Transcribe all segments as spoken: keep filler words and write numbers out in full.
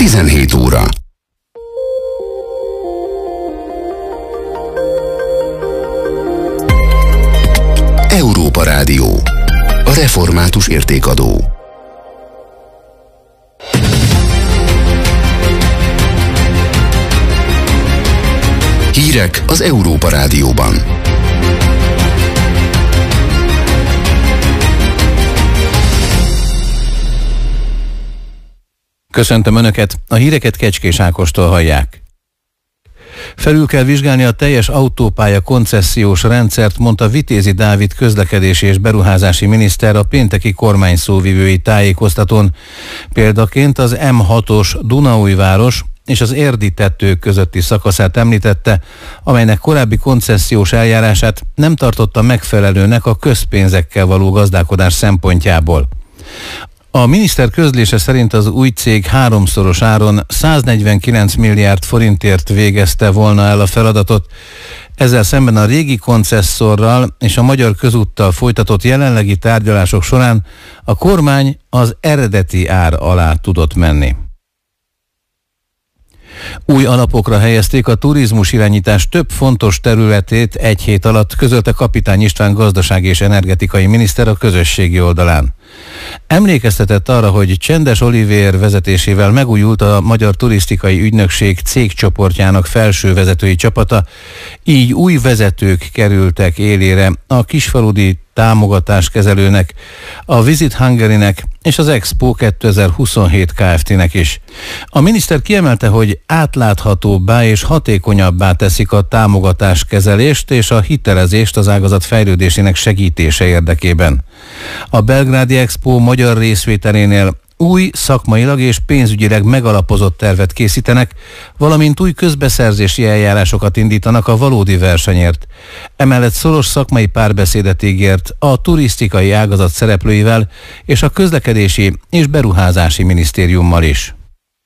tizenhét óra. Európa Rádió. A református értékadó. Hírek az Európa Rádióban. Köszöntöm Önöket, a híreket Kecskés Ákostól hallják. Felül kell vizsgálni a teljes autópálya koncesziós rendszert, mondta Vitézi Dávid közlekedési és beruházási miniszter a pénteki kormányszóvivői tájékoztatón. Példaként az M hatos Dunaújváros és az Érdi tető közötti szakaszát említette, amelynek korábbi koncesziós eljárását nem tartotta megfelelőnek a közpénzekkel való gazdálkodás szempontjából. A miniszter közlése szerint az új cég háromszoros áron száznegyvenkilenc milliárd forintért végezte volna el a feladatot. Ezzel szemben a régi koncesszorral és a Magyar Közúttal folytatott jelenlegi tárgyalások során a kormány az eredeti ár alá tudott menni. Új alapokra helyezték a turizmus irányítás több fontos területét egy hét alatt, közölte Kapitány István gazdasági és energetikai miniszter a közösségi oldalán. Emlékeztetett arra, hogy Csendes Olivér vezetésével megújult a Magyar Turisztikai Ügynökség cégcsoportjának felső vezetői csapata, így új vezetők kerültek élére a kisfaludi támogatáskezelőnek, a Visit Hungary-nek és az Expo kétezer-huszonhét Kft-nek is. A miniszter kiemelte, hogy átláthatóbbá és hatékonyabbá teszik a támogatáskezelést és a hitelezést az ágazat fejlődésének segítése érdekében. A belgrádi Expo magyar részvételénél új szakmailag és pénzügyileg megalapozott tervet készítenek, valamint új közbeszerzési eljárásokat indítanak a valódi versenyért. Emellett szoros szakmai párbeszédet ígért a turisztikai ágazat szereplőivel és a közlekedési és beruházási minisztériummal is.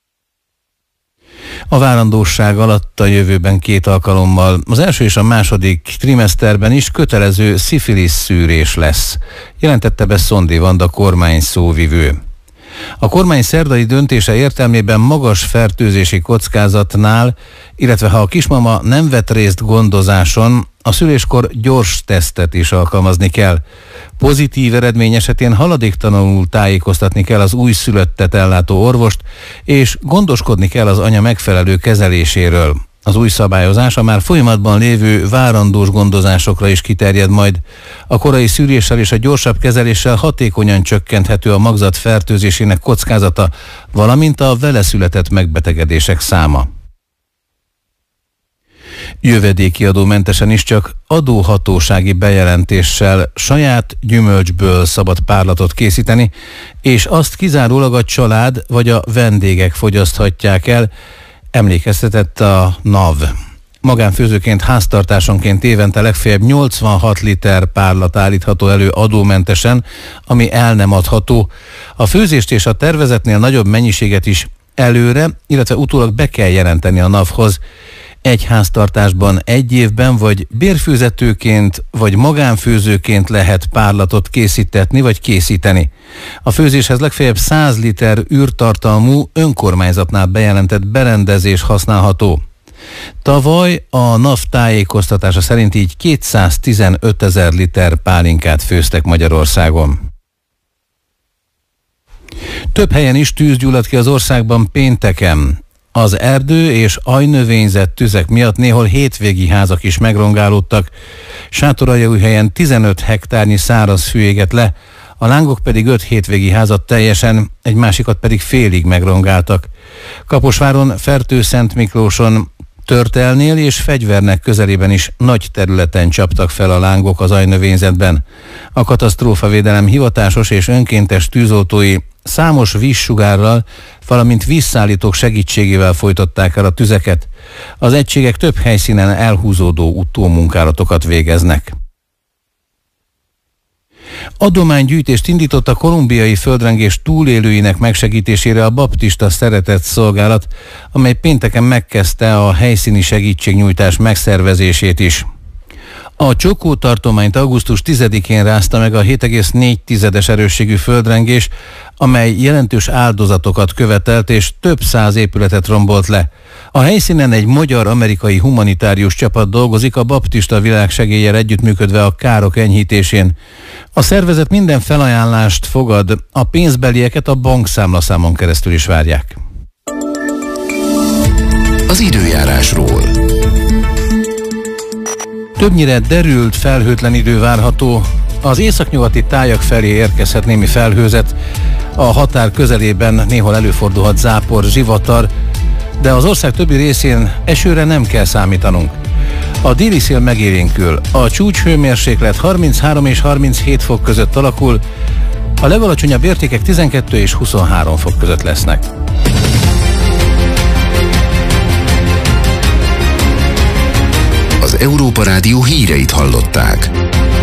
A várandóság alatt a jövőben két alkalommal, az első és a második trimeszterben is kötelező szifilisz szűrés lesz, jelentette be Szondi Vanda kormány szóvivő. A kormány szerdai döntése értelmében magas fertőzési kockázatnál, illetve ha a kismama nem vett részt gondozáson, a szüléskor gyors tesztet is alkalmazni kell. Pozitív eredmény esetén haladéktalanul tájékoztatni kell az újszülöttet ellátó orvost, és gondoskodni kell az anya megfelelő kezeléséről. Az új szabályozás a már folyamatban lévő várandós gondozásokra is kiterjed majd. A korai szűréssel és a gyorsabb kezeléssel hatékonyan csökkenthető a magzat fertőzésének kockázata, valamint a vele született megbetegedések száma. Jövedéki adómentesen is csak adóhatósági bejelentéssel saját gyümölcsből szabad párlatot készíteni, és azt kizárólag a család vagy a vendégek fogyaszthatják el, emlékeztetett a NAV. Magánfőzőként háztartásonként évente legfeljebb nyolcvanhat liter párlat állítható elő adómentesen, ami el nem adható. A főzést és a tervezetnél nagyobb mennyiséget is előre, illetve utólag be kell jelenteni a NAV-hoz. Egy háztartásban egy évben vagy bérfőzetőként, vagy magánfőzőként lehet párlatot készítetni vagy készíteni. A főzéshez legfeljebb száz liter űrtartalmú önkormányzatnál bejelentett berendezés használható. Tavaly a NAV tájékoztatása szerint így kétszáztizenötezer liter pálinkát főztek Magyarországon. Több helyen is tűz gyulladt ki az országban pénteken. Az erdő és ajnövényzet tüzek miatt néhol hétvégi házak is megrongálódtak. Sátoraljaújhelyen tizenöt hektárnyi száraz fű égett le, a lángok pedig öt hétvégi házat teljesen, egy másikat pedig félig megrongáltak. Kaposváron, Fertő-Szentmiklóson, Törtelnél és Fegyvernek közelében is nagy területen csaptak fel a lángok az ajnövényzetben. A katasztrófavédelem hivatásos és önkéntes tűzoltói számos vízsugárral, valamint vízszállítók segítségével folytatták el a tüzeket. Az egységek több helyszínen elhúzódó utómunkálatokat végeznek. Adománygyűjtést indított a kolumbiai földrengés túlélőinek megsegítésére a Baptista Szeretett Szolgálat, amely pénteken megkezdte a helyszíni segítségnyújtás megszervezését is. A Csokó tartományt augusztus tizedikén rázta meg a hét egész négy tizedes erősségű földrengés, amely jelentős áldozatokat követelt és több száz épületet rombolt le. A helyszínen egy magyar-amerikai humanitárius csapat dolgozik, a Baptista Világsegéllyel együttműködve a károk enyhítésén. A szervezet minden felajánlást fogad, a pénzbelieket a bankszámlaszámon keresztül is várják. Az időjárásról. Többnyire derült, felhőtlen idő várható. Az északnyugati tájak felé érkezhet némi felhőzet, a határ közelében néhol előfordulhat zápor, zivatar, de az ország többi részén esőre nem kell számítanunk. A déli szél megélénkül, a csúcshőmérséklet harminchárom és harminchét fok között alakul, a legalacsonyabb értékek tizenkettő és huszonhárom fok között lesznek. Az Európa Rádió híreit hallották.